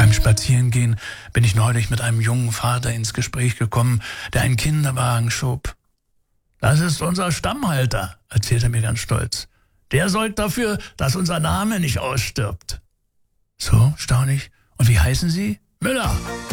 Beim Spazierengehen bin ich neulich mit einem jungen Vater ins Gespräch gekommen, der einen Kinderwagen schob. »Das ist unser Stammhalter«, erzählt er mir ganz stolz. »Der sorgt dafür, dass unser Name nicht ausstirbt.« »So, staune ich. Und wie heißen Sie?« »Müller.«